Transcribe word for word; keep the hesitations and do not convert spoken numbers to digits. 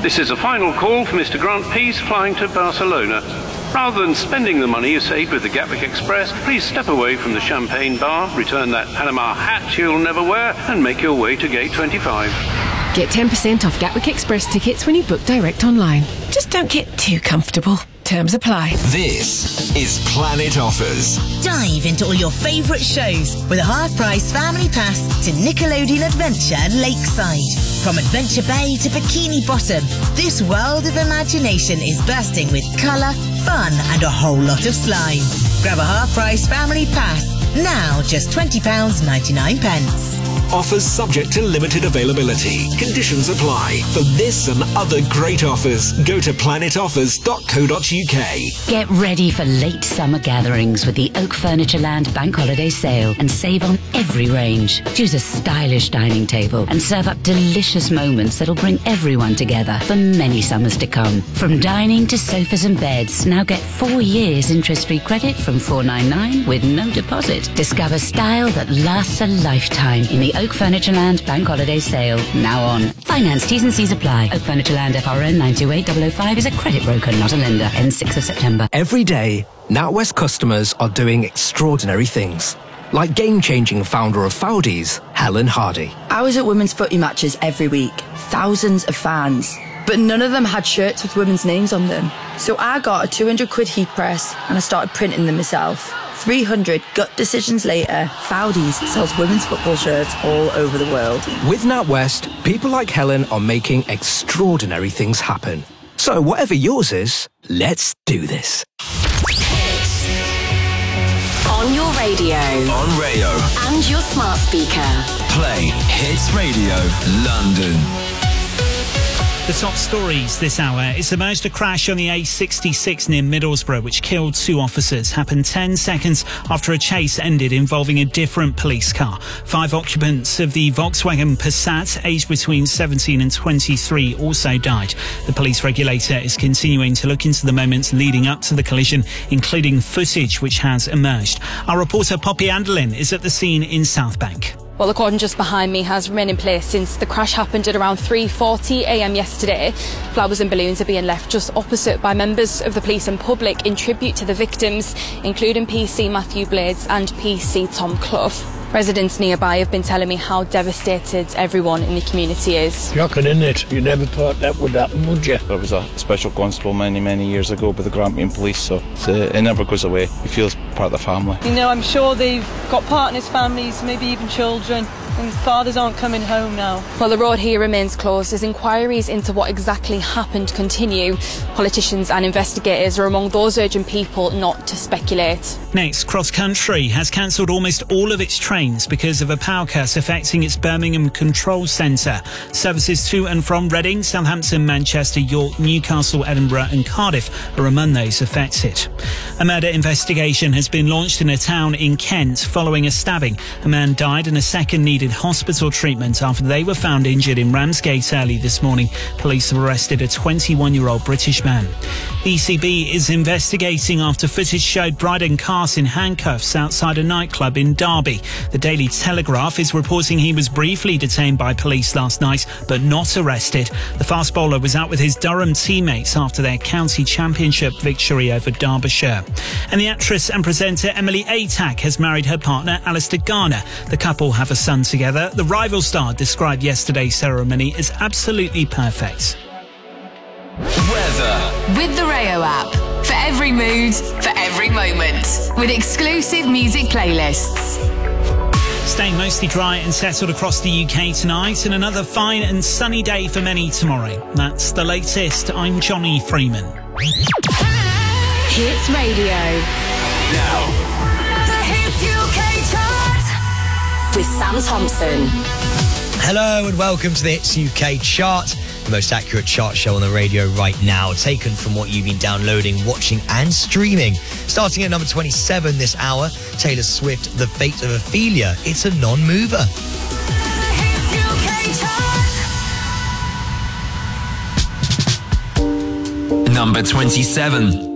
This is a final call for Mister Grant Peace flying to Barcelona. Rather than spending the money you saved with the Gatwick Express, please step away from the champagne bar, return that Panama hat you'll never wear, and make your way to gate twenty-five. Get ten percent off Gatwick Express tickets when you book direct online. Just don't get too comfortable. Terms apply. This is Planet Offers. Dive into all your favourite shows with a half-price family pass to Nickelodeon Adventure Lakeside. From Adventure Bay to Bikini Bottom, this world of imagination is bursting with colour, fun and a whole lot of slime. Grab a half-price family pass now, just twenty pounds ninety-nine. Offers subject to limited availability. Conditions apply. For this and other great offers, go to planet offers dot co dot uk. Get ready for late summer gatherings with the Oak Furniture Land Bank Holiday Sale and save on every range. Choose a stylish dining table and serve up delicious moments that'll bring everyone together for many summers to come. From dining to sofas and beds, now get four years interest-free credit from four ninety-nine with no deposit. Discover style that lasts a lifetime in the Oak Furniture Land Bank Holiday Sale, now on. Finance, T's and C's apply. Oak Furniture Land F R N nine two eight zero zero five is a credit broker, not a lender. Ends sixth of September. Every day, NatWest customers are doing extraordinary things. Like game-changing founder of Foudies, Helen Hardy. I was at women's footy matches every week. Thousands of fans. But none of them had shirts with women's names on them. So I got a two hundred quid heat press and I started printing them myself. three hundred gut decisions later, Foudies sells women's football shirts all over the world. With NatWest, people like Helen are making extraordinary things happen. So whatever yours is, let's do this. On your radio. On Rayo. And your smart speaker. Play Hits Radio London. The top stories this hour. It's emerged a crash on the A sixty-six near Middlesbrough, which killed two officers. Happened ten seconds after a chase ended involving a different police car. Five occupants of the Volkswagen Passat, aged between seventeen and twenty-three, also died. The police regulator is continuing to look into the moments leading up to the collision, including footage which has emerged. Our reporter Poppy Anderlin is at the scene in Southbank. Well, the cordon just behind me has remained in place since the crash happened at around three forty a m yesterday. Flowers and balloons are being left just opposite by members of the police and public in tribute to the victims, including P C Matthew Blades and P C Tom Clough. Residents nearby have been telling me how devastated everyone in the community is. Shocking, isn't it? You never thought that would happen, would you? There was a special constable many, many years ago by the Grampian Police, so uh, it never goes away. He feels part of the family. You know, I'm sure they've got partners, families, maybe even children, and fathers aren't coming home now. Well, the road here remains closed as inquiries into what exactly happened continue. Politicians and investigators are among those urging people not to speculate. Next, Cross Country has cancelled almost all of its trains because of a power cut affecting its Birmingham control centre. Services to and from Reading, Southampton, Manchester, York, Newcastle, Edinburgh and Cardiff are among those affected. A murder investigation has been launched in a town in Kent following a stabbing. A man died and a second needed hospital treatment after they were found injured in Ramsgate early this morning. Police have arrested a twenty-one-year-old British man. The E C B is investigating after footage showed Bryden Carse in handcuffs outside a nightclub in Derby. The Daily Telegraph is reporting he was briefly detained by police last night but not arrested. The fast bowler was out with his Durham teammates after their county championship victory over Derbyshire. And the actress and presenter Emily Atack has married her partner Alistair Garner. The couple have a son together. The rival star described yesterday's ceremony as absolutely perfect. Weather. With the Rayo app. For every mood, for every moment. With exclusive music playlists. Staying mostly dry and settled across the U K tonight, and another fine and sunny day for many tomorrow. That's the latest. I'm Johnny Freeman. Hits Radio. Now. The Hits U K Chart. With Sam Thompson. Hello and welcome to the Hits U K Chart, the most accurate chart show on the radio right now, taken from what you've been downloading, watching and streaming. Starting at number twenty-seven this hour, Taylor Swift, The Fate of Ophelia. It's a non-mover. Number twenty-seven.